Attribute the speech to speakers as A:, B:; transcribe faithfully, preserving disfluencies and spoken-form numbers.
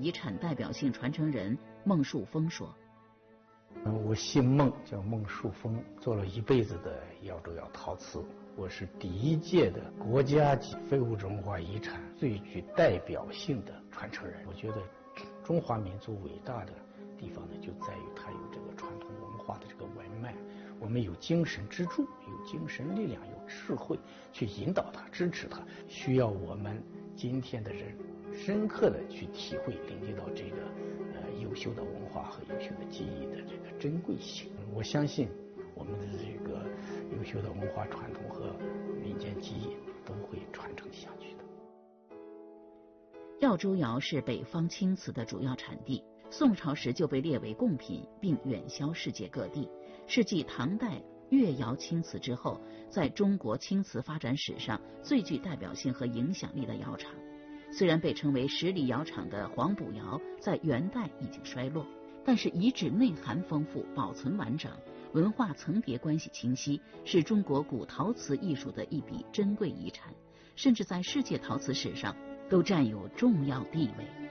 A: 遗产代表性传承人孟树峰说：“
B: 我姓孟，叫孟树峰，做了一辈子的窑州窑陶瓷。我是第一届的国家级非物质文化遗产最具代表性的传承人。我觉得中华民族伟大的地方呢，就在于它有这个传统文化的这个文脉，我们有精神支柱，有精神力量，有智慧去引导它、支持它，需要我们今天的人深刻的去体会、领略到这个呃优秀的文化和优秀的技艺的这个珍贵性。我相信我们的这个优秀的文化传统和民间技艺都会传承下去的。
A: 耀州窑是北方青瓷的主要产地，宋朝时就被列为贡品，并远销世界各地，是继唐代越窑青瓷之后，在中国青瓷发展史上最具代表性和影响力的窑厂。虽然被称为十里窑厂的黄埔窑在元代已经衰落，但是遗址内涵丰富，保存完整，文化层叠关系清晰，是中国古陶瓷艺术的一笔珍贵遗产，甚至在世界陶瓷史上都占有重要地位。